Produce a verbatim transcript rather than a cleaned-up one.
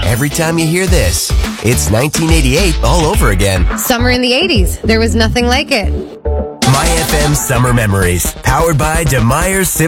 every time you hear this. It's nineteen eighty-eight all over again. Summer in the eighties. There was nothing like it. My F M Summer Memories, powered by DeMeyer's Sim